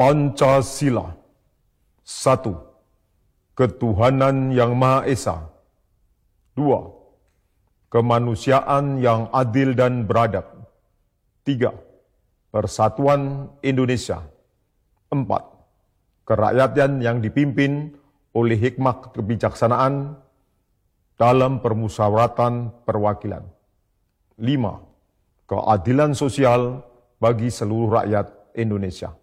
Pancasila. 1. Ketuhanan yang Maha Esa. 2. Kemanusiaan yang adil dan beradab. 3. Persatuan Indonesia. 4. Kerakyatan yang dipimpin oleh hikmah kebijaksanaan dalam permusyawaratan perwakilan. 5. Keadilan sosial bagi seluruh rakyat Indonesia.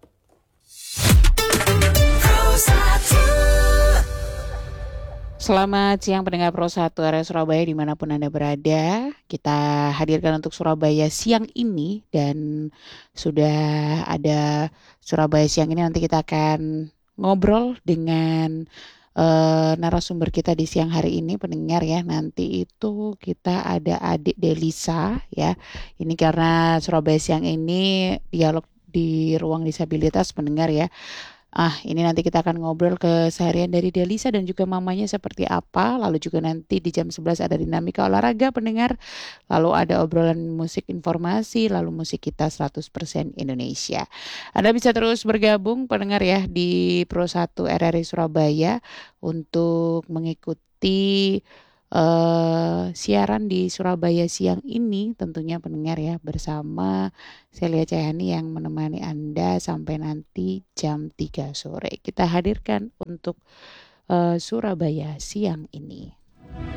Selamat siang pendengar Pro 1 area Surabaya dimanapun Anda berada. Kita hadirkan untuk Surabaya siang ini dan sudah ada Surabaya siang ini. Nanti kita akan ngobrol dengan narasumber kita di siang hari ini pendengar ya. Nanti itu kita ada Adik Delisa ya. Ini karena Surabaya siang ini dialog di ruang disabilitas pendengar ya. Ini nanti kita akan ngobrol keseharian dari Delisa dan juga mamanya seperti apa. Lalu juga nanti di jam 11 ada dinamika olahraga pendengar. Lalu ada obrolan musik informasi, lalu musik kita 100% Indonesia. Anda bisa terus bergabung pendengar ya di Pro 1 RRI Surabaya untuk mengikuti siaran di Surabaya siang ini tentunya pendengar ya bersama Celia Cayani yang menemani Anda sampai nanti jam 3 sore. Kita hadirkan untuk Surabaya siang ini.